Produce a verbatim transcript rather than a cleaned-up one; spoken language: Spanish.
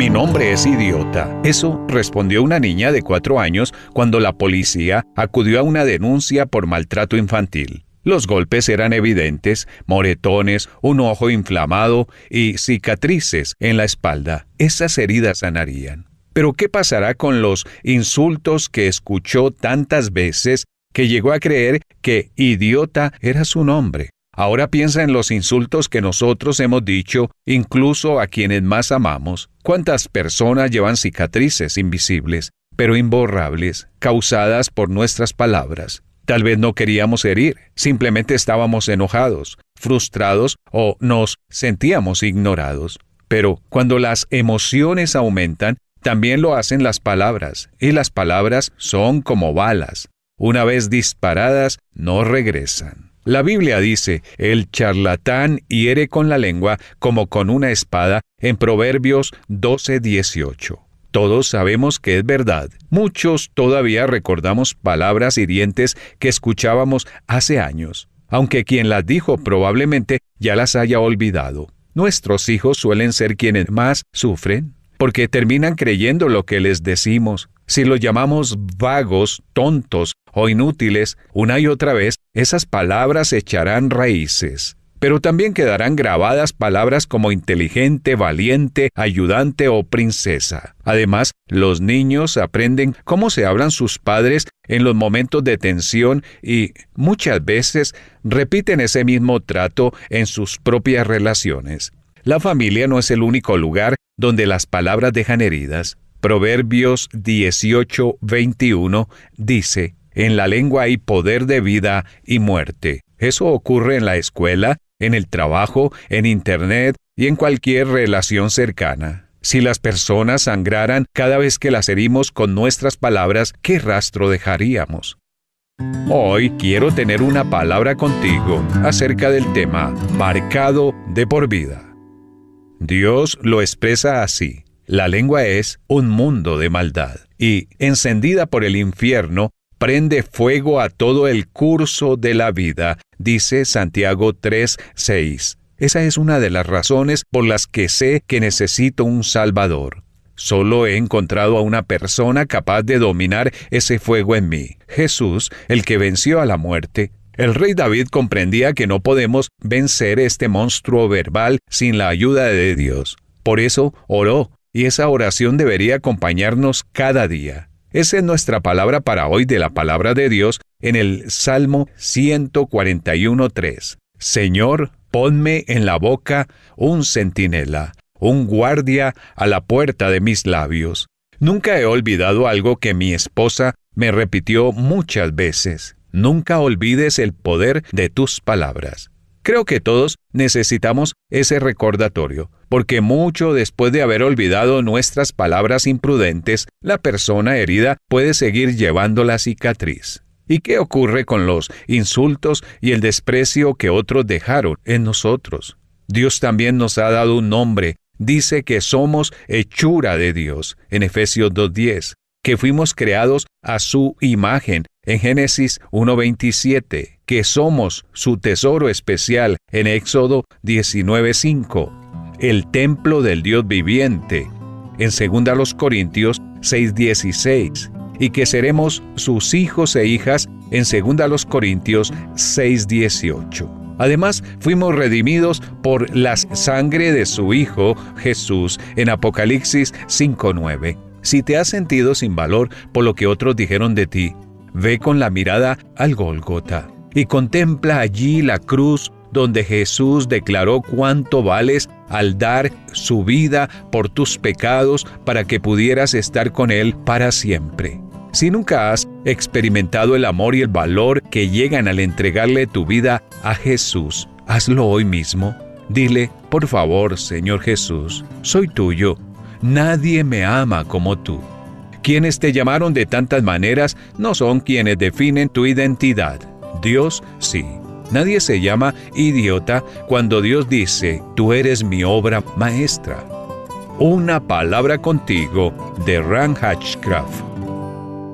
Mi nombre es idiota. Eso respondió una niña de cuatro años cuando la policía acudió a una denuncia por maltrato infantil. Los golpes eran evidentes, moretones, un ojo inflamado y cicatrices en la espalda. Esas heridas sanarían. Pero ¿qué pasará con los insultos que escuchó tantas veces que llegó a creer que idiota era su nombre? Ahora piensa en los insultos que nosotros hemos dicho, incluso a quienes más amamos. ¿Cuántas personas llevan cicatrices invisibles, pero imborrables, causadas por nuestras palabras? Tal vez no queríamos herir, simplemente estábamos enojados, frustrados o nos sentíamos ignorados. Pero cuando las emociones aumentan, también lo hacen las palabras, y las palabras son como balas. Una vez disparadas, no regresan. La Biblia dice, el charlatán hiere con la lengua como con una espada, en Proverbios doce dieciocho. Todos sabemos que es verdad. Muchos todavía recordamos palabras hirientes que escuchábamos hace años, aunque quien las dijo probablemente ya las haya olvidado. Nuestros hijos suelen ser quienes más sufren, porque terminan creyendo lo que les decimos. Si los llamamos vagos, tontos o inútiles, una y otra vez, esas palabras echarán raíces. Pero también quedarán grabadas palabras como inteligente, valiente, ayudante o princesa. Además, los niños aprenden cómo se hablan sus padres en los momentos de tensión y muchas veces repiten ese mismo trato en sus propias relaciones. La familia no es el único lugar donde las palabras dejan heridas. Proverbios dieciocho veintiuno dice, en la lengua hay poder de vida y muerte. Eso ocurre en la escuela, en el trabajo, en Internet y en cualquier relación cercana. Si las personas sangraran cada vez que las herimos con nuestras palabras, ¿qué rastro dejaríamos? Hoy quiero tener una palabra contigo acerca del tema marcado de por vida. Dios lo expresa así. La lengua es un mundo de maldad y, encendida por el infierno, prende fuego a todo el curso de la vida, dice Santiago tres seis. Esa es una de las razones por las que sé que necesito un Salvador. Solo he encontrado a una persona capaz de dominar ese fuego en mí, Jesús, el que venció a la muerte. El rey David comprendía que no podemos vencer este monstruo verbal sin la ayuda de Dios. Por eso oró, y esa oración debería acompañarnos cada día. Esa es nuestra palabra para hoy de la palabra de Dios en el Salmo ciento cuarenta y uno tres. Señor, ponme en la boca un centinela, un guardia a la puerta de mis labios. Nunca he olvidado algo que mi esposa me repitió muchas veces. Nunca olvides el poder de tus palabras. Creo que todos necesitamos ese recordatorio, porque mucho después de haber olvidado nuestras palabras imprudentes, la persona herida puede seguir llevando la cicatriz. ¿Y qué ocurre con los insultos y el desprecio que otros dejaron en nosotros? Dios también nos ha dado un nombre. Dice que somos hechura de Dios, en Efesios dos diez, que fuimos creados a su imagen, en Génesis uno veintisiete, que somos su tesoro especial, en Éxodo diecinueve cinco, el templo del Dios viviente, en segunda Corintios seis dieciséis, y que seremos sus hijos e hijas, en segunda Corintios seis dieciocho. Además, fuimos redimidos por la sangre de su Hijo, Jesús, en Apocalipsis cinco nueve. Si te has sentido sin valor por lo que otros dijeron de ti, ve con la mirada al Gólgota y contempla allí la cruz donde Jesús declaró cuánto vales al dar su vida por tus pecados para que pudieras estar con Él para siempre. Si nunca has experimentado el amor y el valor que llegan al entregarle tu vida a Jesús, hazlo hoy mismo. Dile, por favor, Señor Jesús, soy tuyo. Nadie me ama como tú. Quienes te llamaron de tantas maneras no son quienes definen tu identidad. Dios sí. Nadie se llama idiota cuando Dios dice, tú eres mi obra maestra. Una palabra contigo, de Ran Hatchcraft.